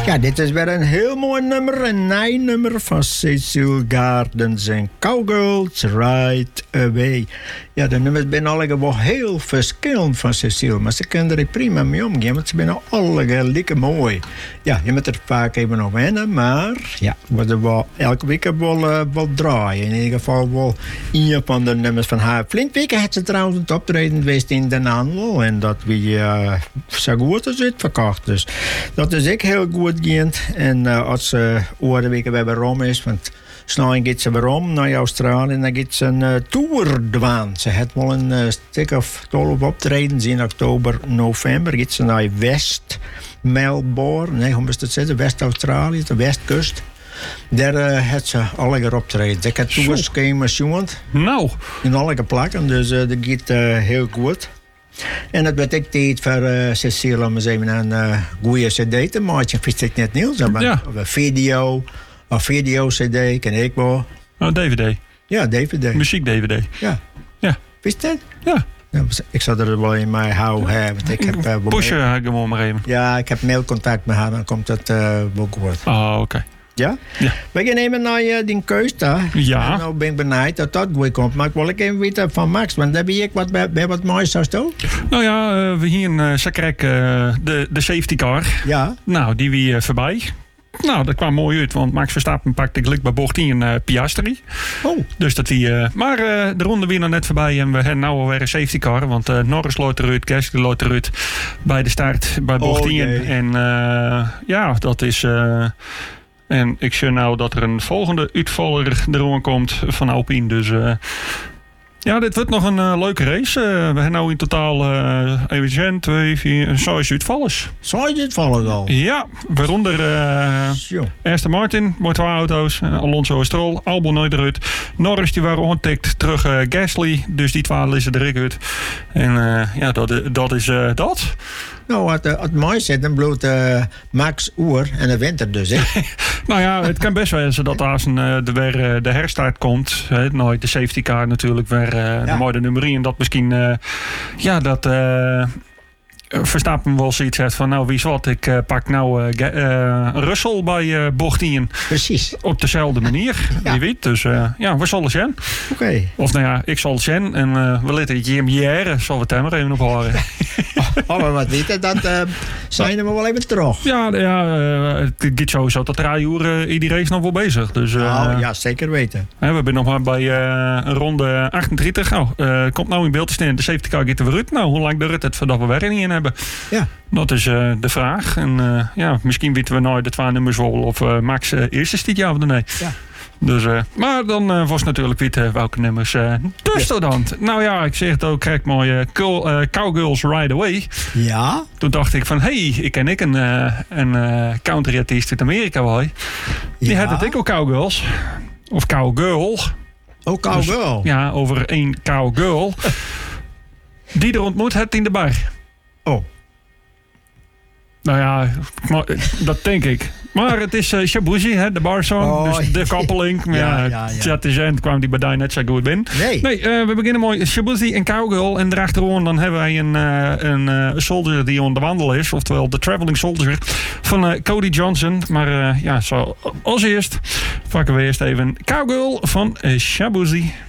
Ja, dit is weer een heel mooi nummer. Een nieuw nummer van Cecil Gardens en Cowgirls Right Away. Ja, de nummers zijn allemaal wel heel verschillend van Cecil. Maar ze kunnen er prima mee omgaan, want ze zijn allemaal lekker mooi. Ja, je moet er vaak even op wennen, maar ja, we worden wel elke week wel draaien. In ieder geval wel een van de nummers van haar. Flintweek had ze trouwens het optreden geweest in Den Handel. En dat we zo goed als uitverkocht. Dus dat is ook heel goed gaan. En als ze oren weken weer waarom is, want snel gaat ze weer om naar Australië en dan gaat ze een tour doen. Ze heeft wel een stuk of 12 optredens in oktober, november. Gaat ze naar West Melbourne, nee, hoe moest het zeggen? West-Australië, de westkust. Daar heeft ze alle optredens. Ik heb tours gegeven. Nou. In alle plakken, dus dat gaat heel goed. En dat werd ik tijd voor Cecile om eens even een goede cd te maken. Wist ik net nieuws. Ja. Of een video-cd, ken ik wel. Oh, DVD. Ja, DVD. Muziek-DVD. Ja. Ja. Wist je dat? Ja. Ja, ik zou er wel in mijn hou hebben. Ik heb, Pushen ga ik hem maar even. Ja, ik heb mailcontact met haar, dan komt dat wel goed. Oh, oké. Ja? Ja. We gaan even naar die keus daar. Ja. En nou ben ik benieuwd dat dat goed komt. Maar ik wil even weten van Max, want daar ben ik wat moois zou doen. Nou ja, we hier in Zakrek de safety car. Ja. Nou, die wie voorbij. Nou, dat kwam mooi uit, want Max Verstappen pakte gelijk bij bocht 10 Piastri. Oh. Dus dat wie. Maar de ronde weer nog net voorbij en we hebben nou alweer een safety car. Want Norris loopt eruit, Gasly loopt eruit bij de start bij bocht 10. Jee. En ja, dat is. En ik zie nou dat er een volgende uitvaller eronder komt van Alpine. Dus ja, dit wordt nog een leuke race. We hebben nou in totaal even 2, 4, 6 uitvallers. Zou je het vallen al? Ja, waaronder Aston Martin, maar 2 auto's. Alonso en Stroll, Albon nooit eruit. Norris die waren ontikt, terug Gasly. Dus die 12 is er direct uit. En ja, dat is dat. Nou, het mooi zit, dan bloedt Max oer en de winter dus, hè? Nou ja, het kan best wel zijn dat als de herstart komt, nooit de safety car natuurlijk weer de mooie nummer 1. En dat misschien, ja, dat Verstappen wel zoiets heeft van, nou wie is wat, ik pak nou Russell bij bocht 10. Precies. Op dezelfde manier, wie weet. Dus ja, we zullen zien. Oké. Of nou ja, ik zal zien en we laten Jim Jere, zal we het maar even op horen. Als we wat weten, dan zijn we wel even terug. Ja, het gaat sowieso tot 3 uur iedereen is nog wel bezig. Dus, nou, ja, zeker weten. We zijn nog maar bij een ronde 38. Nou, komt nou in beeld te staan. De safety car gaat er weer uit. Nou, hoe lang duurt het voordat we weer niet in hebben? Ja. Dat is de vraag. En ja, misschien weten we nooit de 2 nummers wel of Max eerst is dit jaar of nee. Ja. Dus, maar dan was natuurlijk weten welke nummers dus dan. Nou ja, ik zeg het ook, krijg mooi Cowgirls Right Away. Ja. Toen dacht ik van, ik ken een country-artiest uit Amerika wel. Die had het ook Cowgirls. Of Cowgirl. Oh, Cowgirl. Dus, ja, over 1 Cowgirl. Die er ontmoet het in de bar. Oh. Nou ja, dat denk ik. Maar het is Shabuzi, de barsong. Oh, dus de koppeling. Maar ja. Het is en kwam die bij die net zo goed binnen. Nee, we beginnen mooi. Shabuzi en Cowgirl. En daarachter dan hebben wij een soldier die on de wandel is. Oftewel de traveling soldier van Cody Johnson. Maar ja, zo als eerst pakken we eerst even Cowgirl van Shabuzi.